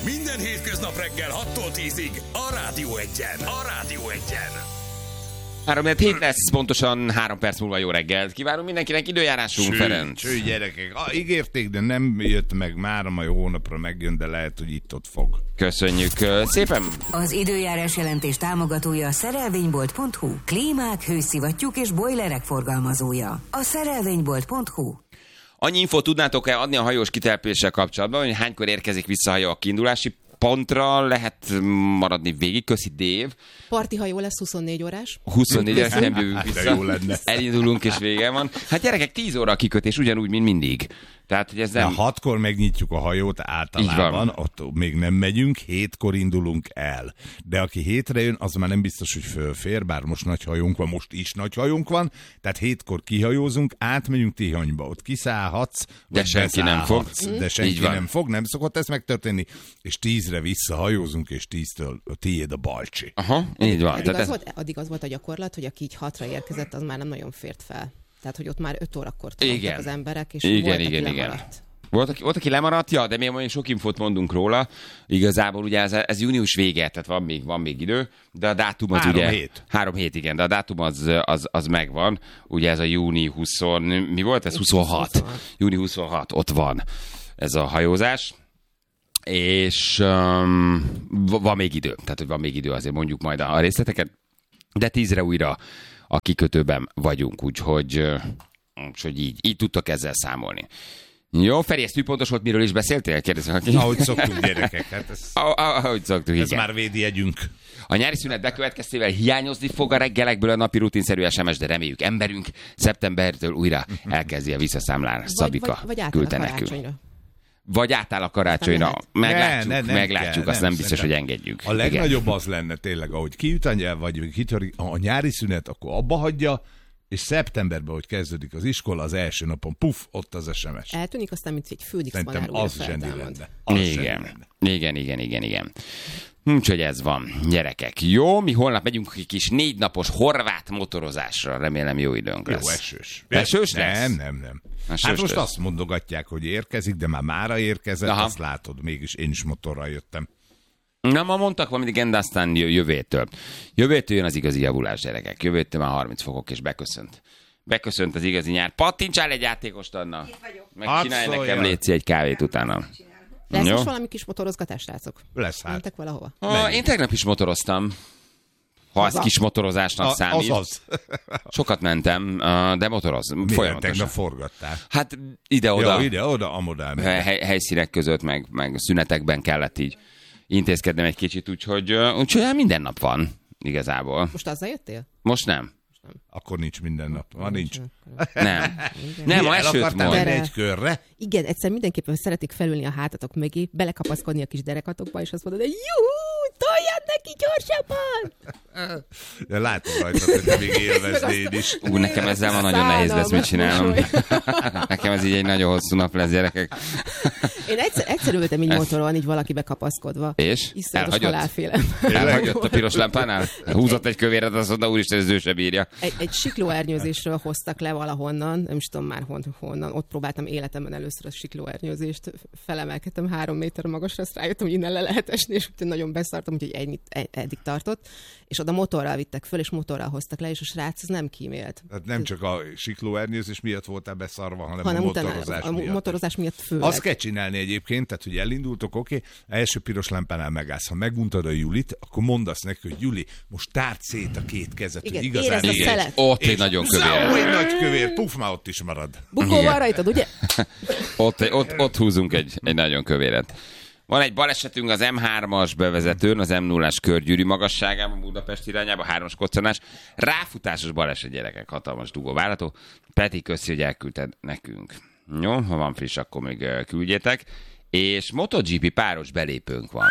Minden hétköznap reggel 6-tól 10-ig a Rádió Egyen. A Rádió Egyen. 3-7 lesz, pontosan 3 perc múlva jó reggelt. Kívánunk mindenkinek, időjárásunk, Ferenc. Cső, gyerekek. Ígérték, de nem jött meg már, a mai hónapra megjön, de lehet, hogy itt-ott fog. Köszönjük szépen. Az időjárás jelentés támogatója a szerelvénybolt.hu. Klímák, hőszivattyúk és bojlerek forgalmazója. A szerelvénybolt.hu. Annyi infót tudnátok-e adni a hajós kitelepüléssel kapcsolatban, hogy hánykor érkezik vissza a hajó a kiindulási pontra, lehet maradni végig, köszi Dév. Parti hajó lesz 24 órás. 24 órás, nem jövünk vissza. Jó lenne. Elindulunk és vége van. Hát gyerekek, 10 óra a kikötés, ugyanúgy, mint mindig. Tehát, hogy ez nem... 6-kor megnyitjuk a hajót általában, ott még nem megyünk, 7-kor indulunk el. De aki 7-re jön, az már nem biztos, hogy fölfér, bár most nagy hajónk van, most is nagy hajónk van, tehát 7-kor kihajózunk, átmegyünk Tihanyba, ott kiszállhatsz, de senki nem fog. De senki nem fog, nem szokott ez megtörténni, és 10-re visszahajózunk, és 10-től tiéd a balcsi. Aha, így van. Addig az volt a gyakorlat, hogy aki így 6-ra érkezett, az már nem nagyon fért fel. Tehát, hogy ott már 5 órakor tartottak az emberek, és igen. Volt, aki lemaradt, ja, de még sok infót mondunk róla. Igazából ugye ez június vége, tehát van még idő, de a dátum az 3 ugye... hét. 3 hét, igen, de a dátum az megvan. Ugye ez a júni 20... Mi volt ez? 26. Júni 26, ott van ez a hajózás. És van még idő, tehát hogy van még idő, azért mondjuk majd a részleteket, de 10-re újra a kikötőben vagyunk, úgyhogy így tudtok ezzel számolni. Jó, Feri, ez tűpontos volt, miről is beszéltél? Kérdezem. Ahogy szoktunk, gyerekek, hát ez, ahogy szoktuk, ez igen. már védjegyünk. A nyári szünet bekövetkeztével hiányozni fog a reggelekből a napi rutinszerű SMS, de reméljük emberünk szeptembertől újra elkezdi a visszaszámlálás. Szabika küldte nekünk. Vagy átáll a karácsonyra. Meglátjuk, azt nem biztos, hogy engedjük. A legnagyobb az lenne tényleg, ahogy kiüt a nyelv, vagy kitörik a nyári szünet, akkor abba hagyja, és szeptemberben, hogy kezdődik az iskola, az első napon, ott az SMS. Eltűnik, aztán mint egy fődixmanár szerintem újra az zsendi lenne. Igen. Úgyhogy ez van, gyerekek. Jó, mi holnap megyünk egy kis 4 napos horvát motorozásra. Remélem jó időnk lesz. Jó, esős. Esős lesz? Nem. Hát most azt mondogatják, hogy érkezik, de már mára érkezett, azt látod, mégis én is motorral jöttem. Na, ma mondtak valamit, igen, de aztán jövőtől. Jövőtől jön az igazi javulás, gyerekek. Jövőtől már 30 fokok, és beköszönt az igazi nyár. Pattintsál egy játékost, Anna. Megcsinálj nekem, létszi egy kávét utána. Lesz most valami kis motorozgatás, srácok? Lesz hát. Mentek valahova? Én tegnap is motoroztam. Ha ez kis motorozásnak számít. Az. Sokat mentem, de motoroz. Folyamatosan. Tegnap forgattál? Hát ide-oda. Ide-oda, amodál. Helyszínek között, meg szünetekben kellett így intézkednem egy kicsit, úgyhogy minden nap van igazából. Most azzal jöttél? Most nem. Akkor nincs minden nap. Nincs. Nem, ma esőt mond. Egy körre. Igen, egyszer mindenképpen szeretik felülni a hátatok mögé, belekapaszkodni a kis derekatokba, és azt mondod, hogy juhú, toljad neki gyorsabban! De látom rajta, hogy te még élveznéd is. Nekem ezzel van nagyon nehéz lesz, mit csinálom. Nekem ez így egy nagyon hosszú nap lesz, gyerekek. Én egyszer ültem így motoron, így valakibe kapaszkodva. És? Iszonyatos halálfélem. Elhagyott a piros lámpánál? Húzott egy kövéret, azt mondta, úristen, ez ő se bírja. Egy siklóernyőzésről hoztak le valahonnan, nem is tudom már honnan, ott próbáltam életemben először a siklóernyőzést, felemelkedtem 3 méter magasra, azt rájöttem, hogy innen le lehet esni, és nagyon beszartam, úgyhogy eddig tartott, és oda motorral vittek föl, és motorral hoztak le, és a srác az nem kímélt. Tehát nem csak a siklóernyőzés miatt voltál beszarva, hanem a motorozás miatt. A motorozás miatt főleg. Azt kell csinálni egyébként, tehát hogy elindultok, oké, első piros lámpánál megállsz. Ha megmuntad a Julit, akkor mondasz neki, hogy Juli, most tárd szét a két kezet, igen, hogy igazán érezd a szelet. Ott egy nagyon kövér. Egy nagy kövér, puf, már ott is marad. Bukó van rajtad, ugye? ott húzunk egy nagyon kövéret. Van egy balesetünk az M3-as bevezetőn, az M0-as körgyűrű magasságában, Budapest irányába, 3-as koccanás. Ráfutásos baleset, gyerekek, hatalmas dugó várható. Peti, köszi, hogy elküldted nekünk. Jó, ha van friss, akkor még küldjétek. És MotoGP páros belépőnk van.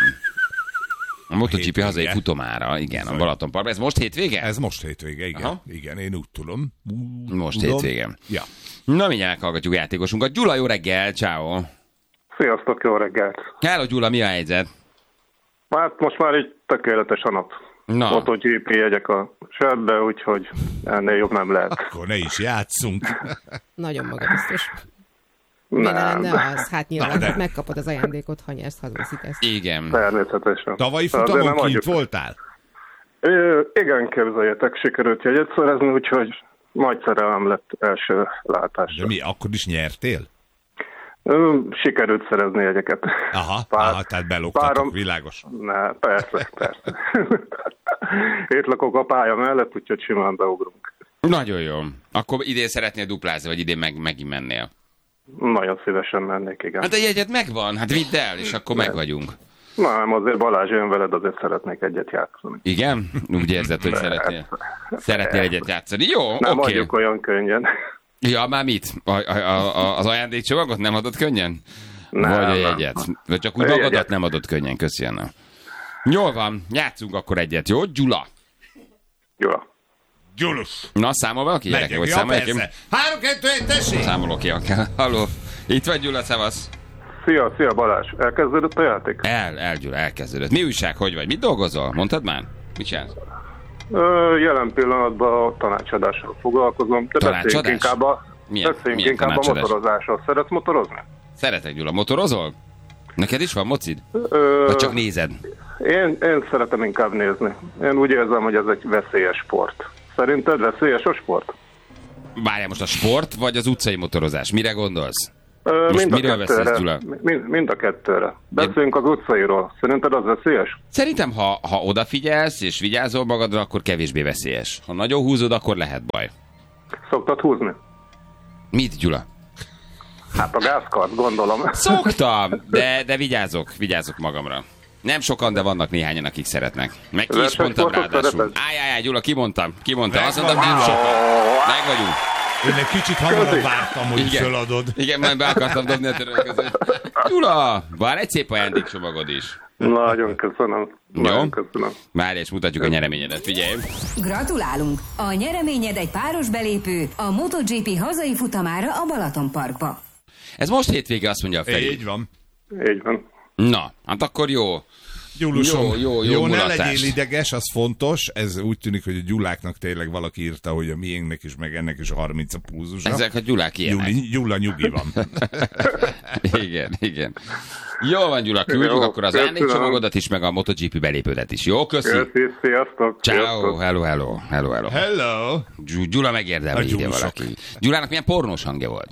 A MotoGP hazai futomára, igen, a Balatonparkban. Ez most hétvége? Ez most hétvége, igen. Aha. Igen, én úgy tudom. Most hétvége. Ja. Na, mindjárt hallgatjuk játékosunkat. Gyula, jó reggel, ciao. Sziasztok, jó reggelt! Hello, Gyula, mi a helyzet? Hát most már így tökéletes a nap. MotoGP jegyek a zsebbe, úgyhogy ennél jobb nem lehet. Akkor ne is játszunk. Nagyon magabiztos. Miért ne lenne az? Hát nyilván megkapod az ajándékot, ha nyersz, hazaveszítesz. Igen. Természetesen. Tavalyi futamon kint voltál? Igen, képzeljetek, sikerült jegyet szerezni, úgyhogy nagy szerelem lett első látásra. De mi, akkor is nyertél? Sikerült szerezni jegyeket. Aha, tehát beloktatok, világos. Ne, persze. Itt lakok a pálya mellett, úgyhogy simán beugrunk. Nagyon jó. Akkor idén szeretnél duplázni, vagy idén megint mennél? Nagyon szívesen mennék, igen. Hát a jegyed megvan, hát vidd el, és akkor meg vagyunk. Nem, azért Balázs jön veled, azért szeretnék egyet játszani. Igen? Úgy érzed, hogy szeretnél egyet játszani. Jó, oké. Nem adjuk olyan könnyen. Ja, már mit? Az ajándékcsomagot nem adod könnyen? Nem, vagy a jegyet? Vagy csak úgy magadat nem adod könnyen, köszönöm. Jól van, játszunk akkor egyet, jó? Gyula. Gyulus. Na, számol valaki gyerekek? Vagy számolják én? 3, 2, 1, tessék! Számolok ki, akár. Halló. Itt vagy Gyula, szevasz. Szia Balázs. Elkezdődött a játék? Gyula, elkezdődött. Mi újság, hogy vagy? Mit dolgozol? Mondtad már? Mit csinálsz? Jelen pillanatban a tanácsadással foglalkozom. De beszéljünk inkább a motorozásról. Szeretsz motorozni? Szeretek, Gyula. Motorozol? Neked is van mocid? Vagy csak nézed? Én szeretem inkább nézni. Én úgy érzem, hogy ez egy veszélyes sport. Szerinted veszélyes a sport? Várjál, most a sport, vagy az utcai motorozás? Mire gondolsz? Most miről beszélsz, Gyula? Mind a kettőre. Beszéljünk az utcairól. Szerinted az veszélyes? Szerintem, ha odafigyelsz és vigyázol magadra, akkor kevésbé veszélyes. Ha nagyon húzod, akkor lehet baj. Szoktad húzni? Mit, Gyula? Hát a gázkart, gondolom. Szoktam, de vigyázok magamra. Nem sokan, de vannak néhányan, akik szeretnek. Meg ki is mondtam ráadásul. Áj, Gyula, ki mondta? Azt mondtam, nem sokan. Meg vagyunk. Én egy kicsit hamarabb vártam, hogy föladod. Igen, majd be akartam dobni a török között. Gyula, vár egy szép ajándékcsomagod is. Nagyon köszönöm. Jó? Várj, és mutatjuk a nyereményedet. Figyelj! Gratulálunk! A nyereményed egy páros belépő a MotoGP hazai futamára a Balatonparkba. Ez most hétvége, azt mondja a Feri. Így van. Na, hát akkor jó. Gyulusom, jó ne mulatás. legyél ideges, az fontos. Ez úgy tűnik, hogy a Gyuláknak tényleg valaki írta, hogy a miénknek is, meg ennek is 30 a púzusa. Ezek a Gyulák ilyenek. Gyula nyugi van. Igen. Jó van, Gyula, küldjük akkor az ajándékcsomagodat is, meg a MotoGP belépődet is. Jó, köszi. Sziasztok. Ciao, hello. Hello. Gyula megérdemli ide valaki. Gyulának milyen pornós hangja volt.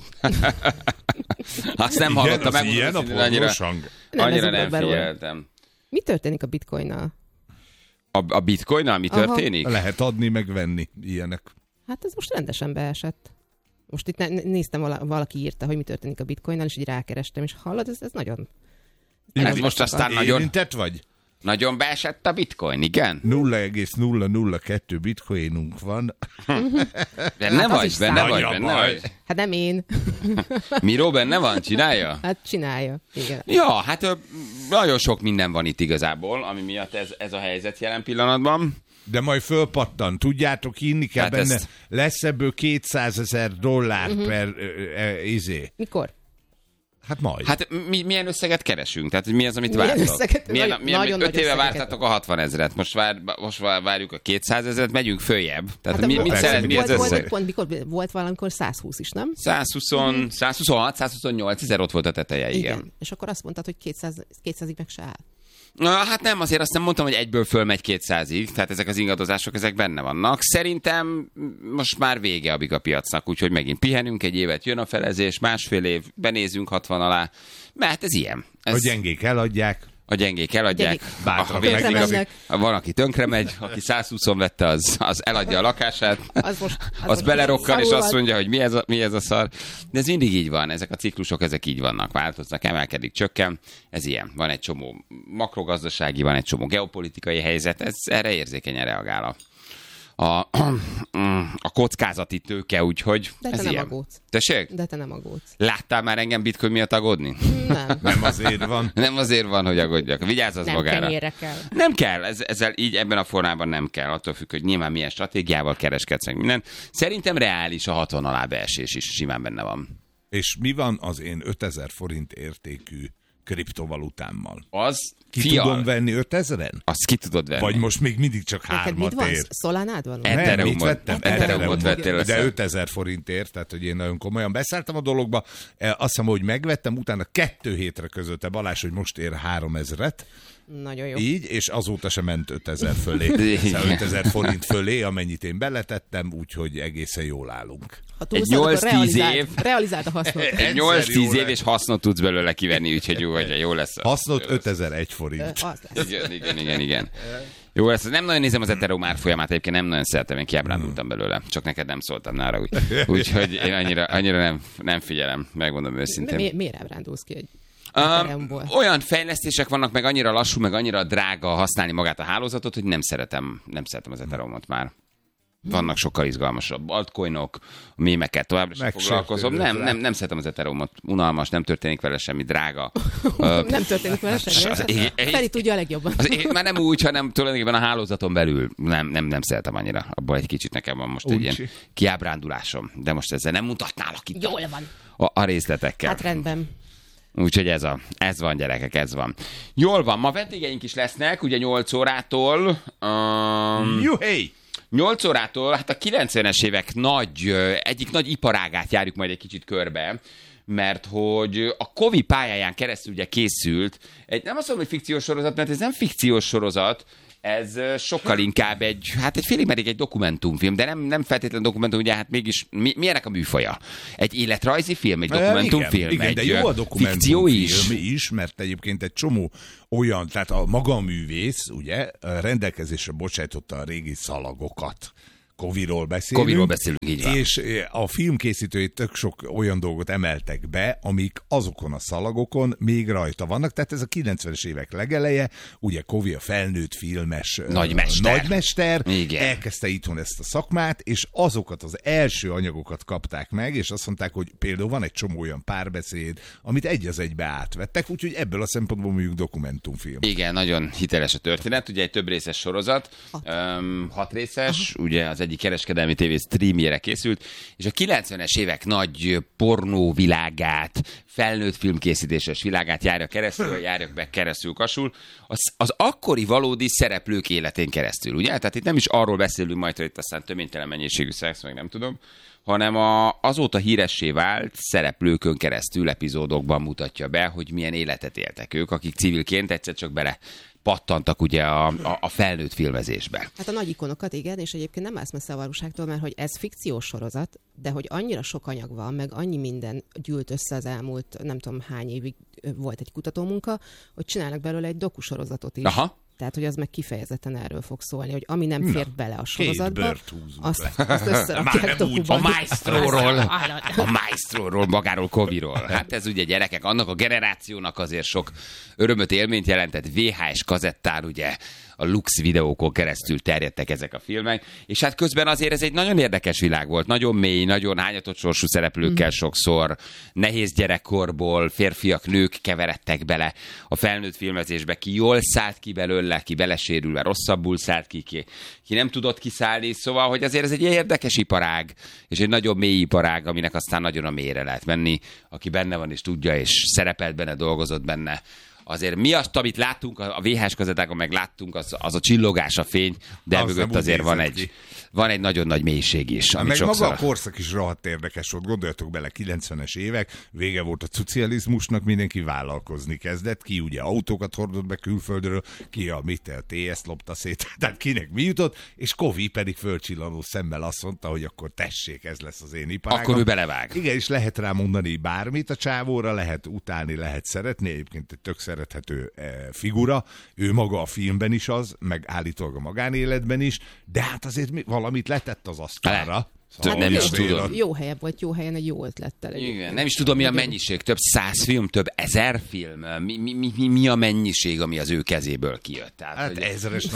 Azt nem hallottam meg. Ilyen a pornós hang? Annyira nem figyeltem. Mi történik a bitcoinnal? A bitcoinnal mi történik? Lehet adni, meg venni ilyenek. Hát ez most rendesen beesett. Most itt néztem, valaki írta, hogy mi történik a bitcoinnal, és így rákerestem, és hallod, ez nagyon... Ez most aztán nagyon... Érintett vagy? Nagyon beesett a bitcoin, igen? 0,002 bitcoinunk van. Benne vagy? Hát nem én. Miró benne van? Csinálja? Hát csinálja, igen. Ja, hát nagyon sok minden van itt igazából, ami miatt ez a helyzet jelen pillanatban. De majd fölpattan. Tudjátok, inni kell hát benne. Lesz ebből $200,000 per Mikor? Hát majd. Hát milyen összeget keresünk? Tehát mi az, amit vártok? Milyen 5 éve vártatok a 60 000-et, most várjuk a 200 000-et, megyünk följebb. Tehát hát mit szeret, mi az összeg? Volt valamikor 120 is, nem? 126, 128 000 ott volt a teteje, igen. És akkor azt mondtad, hogy 200-ig meg se áll. Na, hát nem, azért azt nem mondtam, hogy egyből fölmegy 200-ig, tehát ezek az ingadozások, ezek benne vannak. Szerintem most már vége a bigapiacnak, úgyhogy megint pihenünk egy évet, jön a felezés, másfél év, benézünk 60 alá, mert ez ilyen. A gyengék eladják. Van, aki tönkre megy, aki 120-on vette, az eladja a lakását, az belerokkal, és azt mondja, hogy mi ez a szar. De ez mindig így van, ezek a ciklusok, ezek így vannak, változnak, emelkedik, csökken, ez ilyen. Van egy csomó makrogazdasági, van egy csomó geopolitikai helyzet, ez erre érzékenyen reagál a kockázati tőke, úgyhogy de ez te ilyen. Nem aggódsz. Tessék? De te nem aggódsz. Láttál már engem bitcoin miatt aggódni? Nem azért van. Nem azért van, hogy aggódjak. Vigyázz az magára. Nem kenyérre kell. Nem kell, ezzel így ebben a formában nem kell. Attól függ, hogy nyilván milyen stratégiával kereskedsz meg minden. Szerintem reális a 60 alá beesés is simán benne van. És mi van az én 5000 forint értékű kriptovalutámmal. Az tudom venni 5000-en? Azt ki tudod venni. Vagy most még mindig csak 3-at ér? Szolánád van? Ethereumot vettem. Ethereumot vettél. De 5000 forintért, tehát hogy én nagyon komolyan beszálltam a dologba. Azt hiszem, hogy megvettem, utána 2 hétre közölte Balázs, hogy most ér 3000-et. Nagyon jó. Így, és azóta sem ment 5000 fölé. 5000 forint fölé, amennyit én beletettem, úgyhogy egészen jól állunk. Egy 8-10 év. Realizáld a hasznot. Egy 8-10 év, és hasznot tudsz belőle kivenni, úgyhogy jó lesz. Hasznot 5001 forint. Igen. Jó, ezt nem nagyon nézem az Ethereum árfolyamát, egyébként nem nagyon szeretem, én kiábrándultam belőle. Csak neked nem szóltam nála, úgyhogy én annyira nem figyelem, megmondom őszintén. De miért ábrándulsz ki egy olyan fejlesztések vannak, meg annyira lassú, meg annyira drága használni magát a hálózatot, hogy nem szeretem az Ethereumot már. Vannak sokkal izgalmasabb altcoinok, mémeket továbbra sem foglalkozom. Nem szeretem az Ethereumot. Unalmas, nem történik vele semmi, drága. Nem történik vele semmi. Feri tudja a legjobban. Már nem úgy, hanem tulajdonképpen a hálózaton belül nem szeretem annyira. Abban egy kicsit nekem van most egy ilyen kiábrándulásom. De most ezzel nem mutatnálak itt jól van. A részletekkel. Hát rendben. Úgyhogy ez van, gyerekek, ez van. Jól van, ma vendégeink is lesznek, ugye 8 órától. Juhé! 8 órától, hát a 90-es évek egyik nagy iparágát járjuk majd egy kicsit körbe, mert hogy a Kovi pályáján keresztül ugye készült nem azt mondom, hogy fikciós sorozat, mert ez nem fikciós sorozat, ez sokkal inkább egy félig meddig egy dokumentumfilm, de nem feltétlenül dokumentum, ugye hát mégis mi ennek a műfaja? Egy életrajzi film, egy dokumentumfilm, igen, de jó a dokumentumfilm is, mert egyébként egy csomó olyan, tehát a maga a művész, ugye, rendelkezésre bocsájtotta a régi szalagokat. Koviról beszélünk, így van. És a filmkészítői tök sok olyan dolgot emeltek be, amik azokon a szalagokon még rajta vannak. Tehát ez a 90-es évek legeleje, ugye Kovi a felnőtt filmes nagymester elkezdte itthon ezt a szakmát, és azokat az első anyagokat kapták meg, és azt mondták, hogy például van egy csomó olyan párbeszéd, amit egy az egybe átvettek, úgyhogy ebből a szempontból mondjuk dokumentumfilm. Igen, nagyon hiteles a történet, ugye egy több részes sorozat, 6 részes, ugye az egyik kereskedelmi tévé streamjére készült, és a 90-es évek nagy pornóvilágát, felnőtt filmkészítéses világát járja keresztül kasul, az akkori valódi szereplők életén keresztül, ugye? Tehát itt nem is arról beszélünk majd, hogy itt aztán töménytelen mennyiségű szex, meg nem tudom, hanem azóta híressé vált szereplőkön keresztül epizódokban mutatja be, hogy milyen életet éltek ők, akik civilként egyszer csak bele pattantak ugye a felnőtt filmezésbe. Hát a nagy ikonokat, igen, és egyébként nem állsz messze a valóságtól, mert hogy ez fikciós sorozat, de hogy annyira sok anyag van, meg annyi minden gyűlt össze az elmúlt, nem tudom hány évig volt egy kutatómunka, hogy csinálnak belőle egy dokusorozatot is. Aha. Tehát, hogy az meg kifejezetten erről fog szólni, hogy ami nem fér bele a sorozatba, azt összerakják dokuban. A Maestróról, magáról Koviról. Hát ez ugye gyerekek, annak a generációnak azért sok örömöt, élményt jelentett. VHS kazettán ugye a Lux videókon keresztül terjedtek ezek a filmek, és hát közben azért ez egy nagyon érdekes világ volt, nagyon mély, nagyon hányatott sorsú szereplőkkel sokszor, nehéz gyerekkorból férfiak, nők keveredtek bele a felnőtt filmezésbe, ki jól szállt ki belőle, ki belesérülve rosszabbul szállt ki nem tudott kiszállni, szóval, hogy azért ez egy érdekes iparág, és egy nagyon mély iparág, aminek aztán nagyon a mélyre lehet menni, aki benne van és tudja, és szerepelt benne, dolgozott benne. Azért mi azt, amit láttunk, a VHS kazettákon meg láttunk, az a csillogás, a fény, de az mögött azért van egy nagyon nagy mélység is. Meg sokszor... maga a korszak is rohadt érdekes volt. Gondoljatok bele, 90-es évek, vége volt a szocializmusnak, mindenki vállalkozni kezdett, ki ugye autókat hordott be külföldről, ki a TS lopta szét, tehát kinek mi jutott, és Kovi pedig fölcsillanó szemmel azt mondta, hogy akkor tessék, ez lesz az én iparágam. Akkor ő belevág. Igen, és lehet rá mondani bármit a csávóra, lehet utálni, lehet szeretni, egyébként egy tök szerethető figura, ő maga a filmben is az, meg állítólag a magánéletben is, de hát azért valamit letett az asztalra. Szóval nem is tudom. Jó helyen volt, jó helyen egy jó ötlettel. Igen, nem is tudom, mi a mennyiség. Több 100 film, több 1000 film. Mi a mennyiség, ami az ő kezéből kijött? Tehát, hát ezeres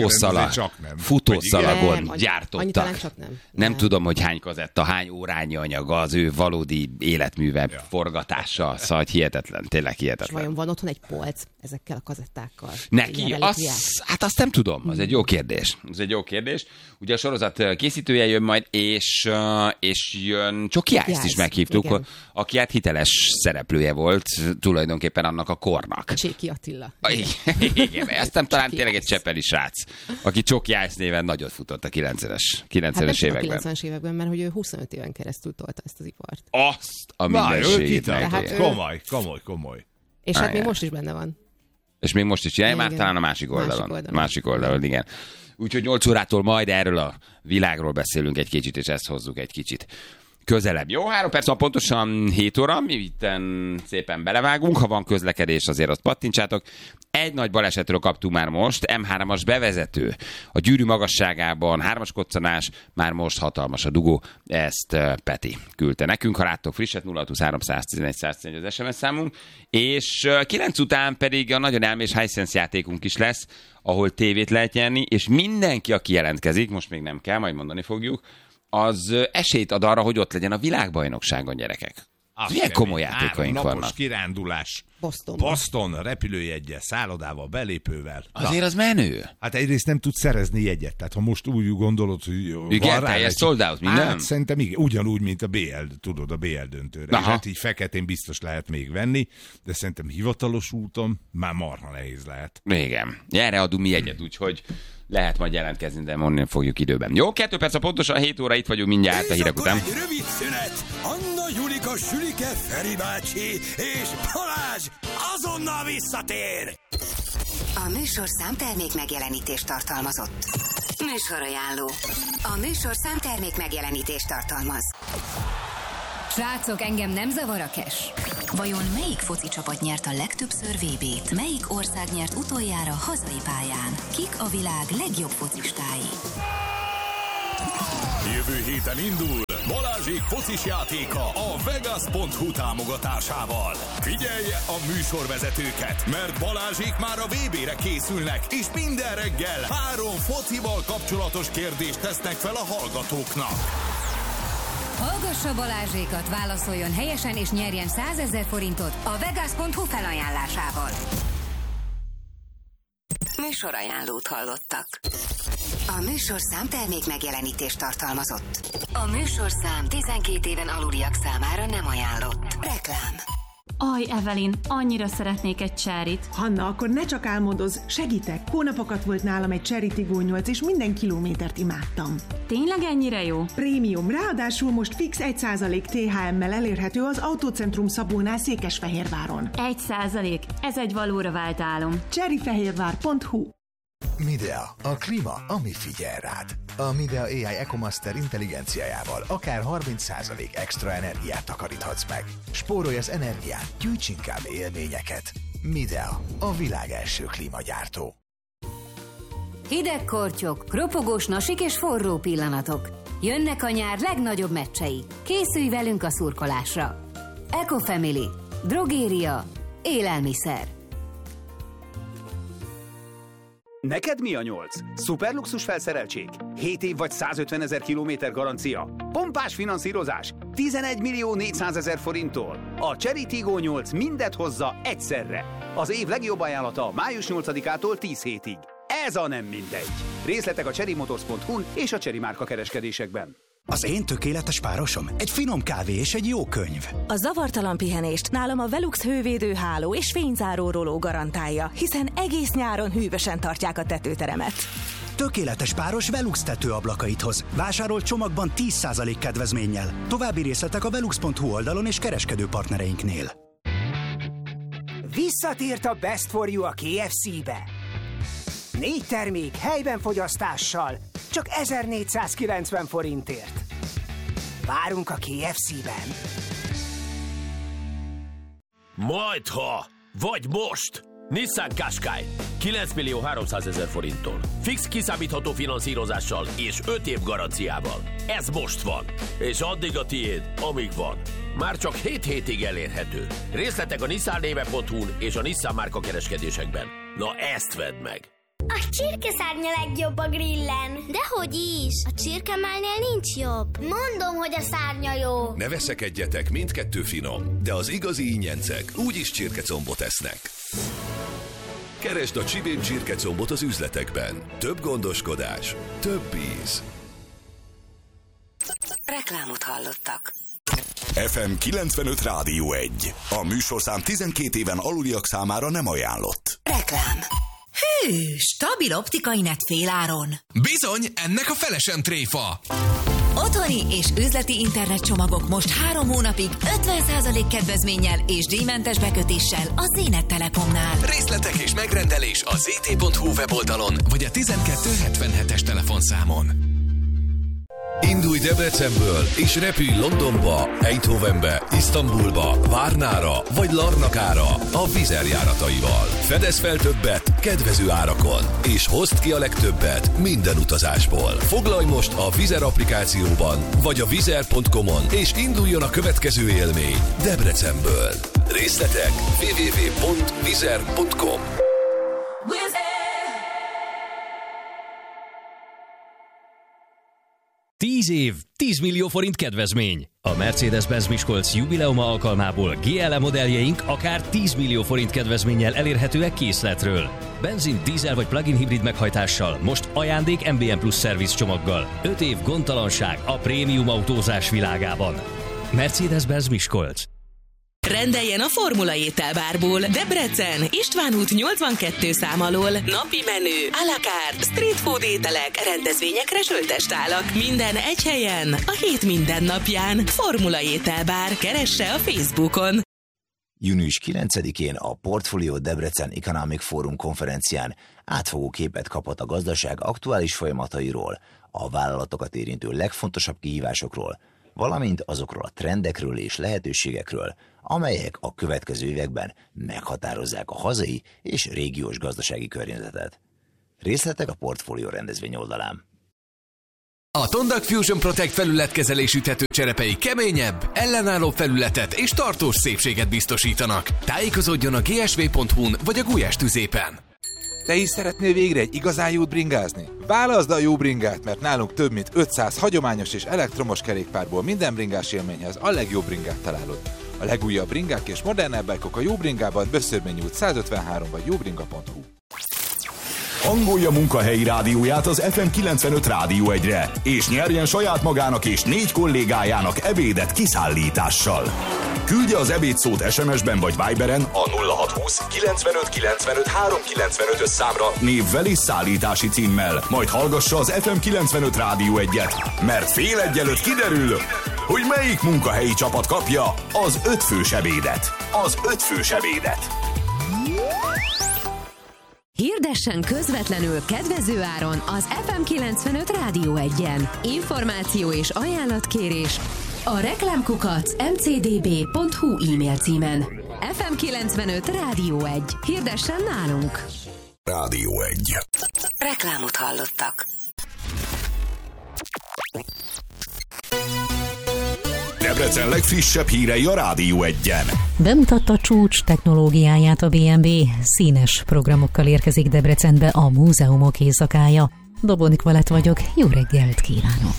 futószalagon gyártottak. Annyi csak nem. Nem tudom, hogy hány kazetta, hány órányi anyaga az ő valódi életműve forgatása. Szóval hihetetlen, tényleg hihetetlen. És vajon van otthon egy polc ezekkel a kazettákkal? Neki? Hát azt nem tudom. Az egy jó kérdés. Ugye a sorozat készítője jön majd, és és jön Csoki Ice-t is meghívtuk, igen. Aki hát hiteles szereplője volt tulajdonképpen annak a kornak. Cséki Attila. Igen, aztán talán tényleg egy csepeli srác, aki Csoki Ice néven nagyot futott a 90-es években. A 90-es években, mert hogy ő 25 éven keresztül tolta ezt az ipart. Azt a mindenségét. Komoly. És hát még most is benne van. És még most is csinálja, már talán a másik oldalon, igen. Úgyhogy 8 órától majd erről a világról beszélünk egy kicsit, és ezt hozzuk egy kicsit közelebb. Jó, 3 perc van pontosan 7 óra, mi itten szépen belevágunk, ha van közlekedés, azért azt pattincsátok. Egy nagy balesetről kaptunk már most, M3-as bevezető. A Gyűrű magasságában 3-as koccanás, már most hatalmas a dugó, ezt Peti küldte nekünk. Ha láttok frisset, 023 111 111 az SMS számunk, és 9 után pedig a nagyon elmés Hisense játékunk is lesz, ahol tévét lehet nyerni, és mindenki, aki jelentkezik, most még nem kell, majd mondani fogjuk, az esélyt ad arra, hogy ott legyen a világbajnokságon, gyerekek. Milyen komoly játékaink vannak. Napos kirándulás. Boston repülőjeggyel, szállodával, belépővel. Azért az menő. Hát egyrészt nem tudsz szerezni jegyet. Tehát ha most úgy gondolod, hogy igen, teljes sold out, minden? Hát szerintem igen, ugyanúgy, mint a BL döntőre. Hát így feketén biztos lehet még venni, de szerintem hivatalos úton már marha nehéz lehet. Igen. Erre adunk mi jegyet, úgyhogy lehet majd jelentkezni, de onnan fogjuk időben. Jó, 2 perc a pontosan 7 óra, itt vagyunk mindjárt a hírek után. Egy rövid szünet. Anna, Julika, Sülike, Feri bácsi és Balázs azonnal visszatér. A műsorszám termék megjelenítést tartalmazott. Műsorajánló. A műsorszám termék megjelenítést tartalmaz. Srácok, engem nem zavar a cash. Vajon melyik foci csapat nyert a legtöbbször VB-t? Melyik ország nyert utoljára hazai pályán? Kik a világ legjobb focistái? Jövő héten indul Balázsék focis játéka a Vegas.hu támogatásával. Figyelje a műsorvezetőket, mert Balázsék már a VB-re készülnek, és minden reggel 3 focival kapcsolatos kérdést tesznek fel a hallgatóknak. Hallgassa Balázsékat, válaszoljon helyesen és nyerjen 100 000 forintot a Vegas.hu felajánlásával. Műsorajánlót hallottak. A műsorszám termék megjelenítést tartalmazott. A műsorszám 12 éven aluliak számára nem ajánlott. Reklám. Aj, Evelyn, annyira szeretnék egy cserit. Hanna, akkor ne csak álmodozz, segítek. Hónapokat volt nálam egy Cherry Tiggo 8, és minden kilométert imádtam. Tényleg ennyire jó? Prémium, ráadásul most fix 1% THM-mel elérhető az Autócentrum Szabónál Székesfehérváron. 1%? Ez egy valóra vált álom. cherryfehérvár.hu. Midea, a klíma, ami figyel rád. A Midea AI EcoMaster intelligenciájával akár 30% extra energiát takaríthatsz meg. Spórolj az energiát, gyűjts inkább élményeket. Midea, a világ első klímagyártó. Hideg kortyok, ropogós nasik és forró pillanatok. Jönnek a nyár legnagyobb meccsei. Készülj velünk a szurkolásra. Ecofamily. Drogéria. Élelmiszer. Neked mi a 8? Szuperluxus felszereltség? 7 év vagy 150 000 kilométer garancia? Pompás finanszírozás? 11 400 000 forinttól? A Cherry Tiggo 8 mindet hozza egyszerre. Az év legjobb ajánlata május 8-ától 10 hétig. Ez a nem mindegy. Részletek a cherrymotors.hu-n és a Cherry márka kereskedésekben. Az én tökéletes párosom egy finom kávé és egy jó könyv. A zavartalan pihenést nálam a Velux hővédő háló és fényzáró roló garantálja, hiszen egész nyáron hűvösen tartják a tetőteremet. Tökéletes páros Velux tetőablakait hoz. Vásárolt csomagban 10% kedvezménnyel. További részletek a velux.hu oldalon és kereskedő partnereinknél. Visszatért a Best for You a KFC-be. 4 termék helyben fogyasztással, csak 1490 forintért. Várunk a KFC-ben. Majdha, vagy most! Nissan Qashqai 9 300 000 forinttól. Fix kiszámítható finanszírozással és 5 év garanciával. Ez most van. És addig a tiéd, amíg van. Már csak 7 hétig elérhető. Részletek a nissannéve.hu-n és a Nissan márka kereskedésekben. Na ezt vedd meg! A csirkeszárnya legjobb a grillen. Dehogy is. A csirkemálnél nincs jobb. Mondom, hogy a szárnya jó. Ne veszekedjetek, mindkettő finom, de az igazi ingyencek úgyis csirkecombot esznek. Keresd a Csibén csirkecombot az üzletekben. Több gondoskodás, több íz. Reklámot hallottak. FM 95 Rádió 1. A műsorszám 12 éven aluliak számára nem ajánlott. Reklám. Hű, stabil optikai net féláron. Bizony, ennek a felesem tréfa. Otthoni és üzleti internetcsomagok most 3 hónapig 50% kedvezménnyel és díjmentes bekötéssel a Zénet Telekomnál. Részletek és megrendelés a zt.hu weboldalon vagy a 1277-es telefonszámon. Indulj Debrecenből és repülj Londonba, Eindhovenbe, Isztambulba, Várnára vagy Larnakára a Wizzair járataival. Fedezz fel többet kedvező árakon, és hozd ki a legtöbbet minden utazásból. Foglalj most a Wizzair applikációban vagy a wizzair.com-on, és induljon a következő élmény Debrecenből. Részletek www.wizzair.com. 10 év, 10 millió forint kedvezmény. A Mercedes-Benz Miskolc jubileuma alkalmából GLE modelljeink akár 10 millió forint kedvezménnyel elérhetőek készletről. Benzin, dízel vagy plug-in hibrid meghajtással, most ajándék MBM Plus szerviz csomaggal. 5 év gondtalanság a prémium autózás világában. Mercedes-Benz Miskolc. Rendeljen a Formula ételbárból. Debrecen, István út 82 szám alól. Napi menü, à la carte, street food ételek, rendezvényekre söltestálak. Minden egy helyen, a hét minden napján. Formula ételbár. Keresse a Facebookon. Június 9-én a Portfolio Debrecen Economic Forum konferencián átfogó képet kaphat a gazdaság aktuális folyamatairól, a vállalatokat érintő legfontosabb kihívásokról, valamint azokról a trendekről és lehetőségekről, amelyek a következő években meghatározzák a hazai és régiós gazdasági környezetet. Részletek a Portfolio rendezvény oldalán. A Tondak Fusion Protect felületkezelésű tetőcserepei keményebb, ellenálló felületet és tartós szépséget biztosítanak. Tájékozódjon a gsv.hu-n vagy a Gulyás tüzépen. Te is szeretnél végre egy igazán jót bringázni? Válaszd a jó bringát, mert nálunk több mint 500 hagyományos és elektromos kerékpárból minden bringás élményhez a legjobb bringát találod. A legújabb bringák és modernebb bike-ok a Jó Bringában, Böszörmény út 153 vagy jóbringa.hu. Hangolja munkahelyi rádióját az FM 95 Rádió 1-re, és nyerjen saját magának és 4 kollégájának ebédet kiszállítással. Küldje az ebédszót SMS-ben vagy Viberen a 0620 95 95 395-ös számra névvel és szállítási címmel. Majd hallgassa az FM 95 Rádió 1-et, mert fél egy előtt kiderül, hogy melyik munkahelyi csapat kapja az 5 fős ebédet. Az 5 fős ebédet. Hirdessen közvetlenül kedvező áron az FM 95 Rádió 1-en. Információ és ajánlatkérés a reklámkukac.mcdb.hu e-mail címen. FM 95 Rádió 1. Hirdessen nálunk! Rádió 1. Reklámot hallottak. Debrecen legfrissebb hírei a Rádió 1-en. Bemutatta csúcs technológiáját a BMW, színes programokkal érkezik Debrecenbe a múzeumok éjszakája. Dobonik Valett vagyok, jó reggelt kívánok!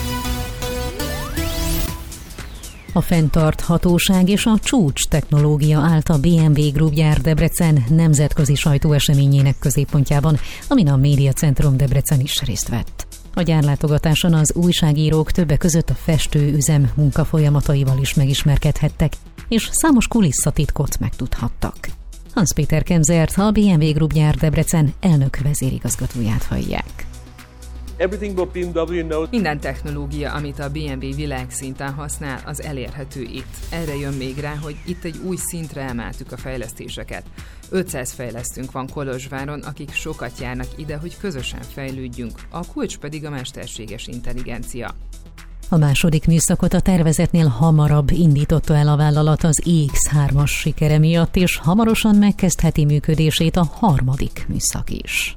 A fenntarthatóság és a csúcs technológia állt a BMW Group gyár Debrecen nemzetközi sajtóeseményének középpontjában, amin a Média Centrum Debrecen is részt vett. A gyárlátogatáson az újságírók többek között a festőüzem munkafolyamataival is megismerkedhettek, és számos kulisszatitkot megtudhattak. Hans Péter Kemzert, a BMW Group gyár Debrecen elnök vezérigazgatóját hallják. Minden technológia, amit a BMW világszinten használ, az elérhető itt. Erre jön még rá, hogy itt egy új szintre emeltük a fejlesztéseket. 500 fejlesztőnk van Kolozsváron, akik sokat járnak ide, hogy közösen fejlődjünk. A kulcs pedig a mesterséges intelligencia. A második műszakot a tervezetnél hamarabb indította el a vállalat az iX3-as sikere miatt, és hamarosan megkezdheti működését a harmadik műszak is.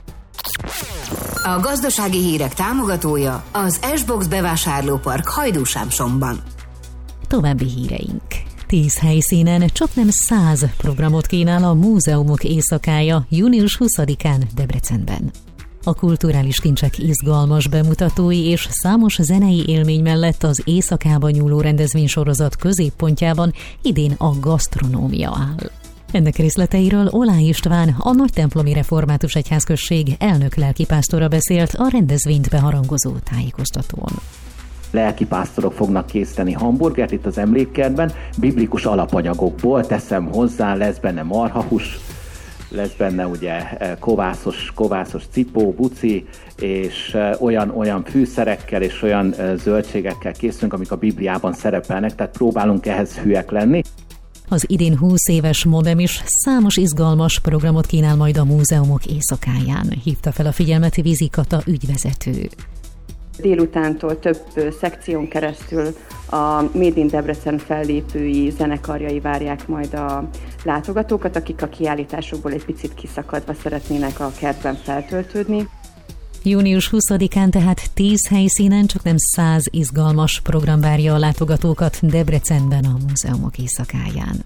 A gazdasági hírek támogatója az S-Box bevásárlópark Hajdúsámsomban. További híreink. 10 helyszínen csaknem 100 programot kínál a múzeumok éjszakája június 20-án Debrecenben. A kulturális kincsek izgalmas bemutatói és számos zenei élmény mellett az éjszakába nyúló rendezvénysorozat középpontjában idén a gasztronómia áll. Ennek részleteiről Olá István, a Nagytemplomi Református Egyházközség elnök lelkipásztora beszélt a rendezvényt beharangozó tájékoztatón. Lelkipásztorok fognak készíteni hamburgert itt az emlékkertben, biblikus alapanyagokból teszem hozzá, lesz benne marhahús, lesz benne ugye kovászos cipó, buci, és olyan fűszerekkel és olyan zöldségekkel készülünk, amik a Bibliában szerepelnek, tehát próbálunk ehhez hűek lenni. Az idén 20 éves Modem is számos izgalmas programot kínál majd a múzeumok éjszakáján, hívta fel a figyelmet Vizi Kata ügyvezető. Délutántól több szekción keresztül a Made in Debrecen fellépői, zenekarjai várják majd a látogatókat, akik a kiállításokból egy picit kiszakadva szeretnének a kertben feltöltődni. Június 20-án tehát 10 helyszínen csaknem 100 izgalmas program várja a látogatókat Debrecenben a múzeumok éjszakáján.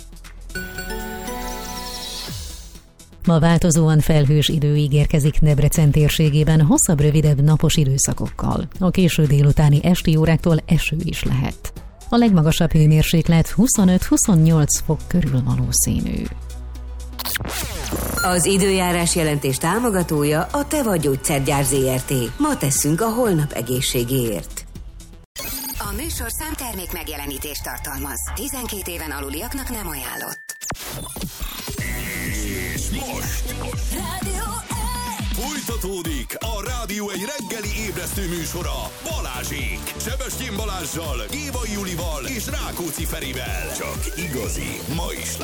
Ma változóan felhős idő ígérkezik Debrecen térségében hosszabb, rövidebb napos időszakokkal. A késő délutáni esti óráktól eső is lehet. A legmagasabb hőmérséklet 25-28 fok körül valószínű. Az időjárás jelentés támogatója a Te vagy gyógyszergyár Zrt. Ma tesszünk a holnap egészségéért. A műsor számtermék megjelenítést tartalmaz. 12 éven aluliaknak nem ajánlott. És most folytatódik a Rádió egy reggeli ébresztő műsora Balázsék. Sebestyén Balázssal, Gévai Julival és Rákóczi Ferivel. Csak igazi, ma is